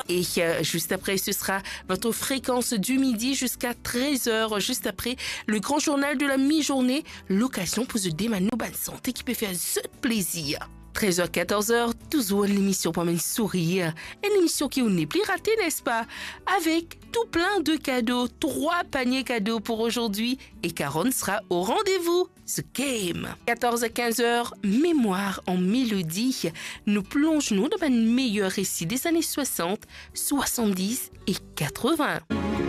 Et juste après, ce sera votre fréquence du midi jusqu'à 13h. Juste après, le grand journal de la mi-journée. L'occasion pour se démaner bonne santé qui peut faire ce plaisir. 13h, 14h, toujours l'émission pour me sourire. Une émission qui n'est plus ratée, n'est-ce pas? Avec tout plein de cadeaux, 3 paniers cadeaux pour aujourd'hui. Et Caronne sera au rendez-vous. The Game. 14 à 15h, mémoire en mélodie. Nous plongeons dans un meilleur récit des années 60, 70 et 80.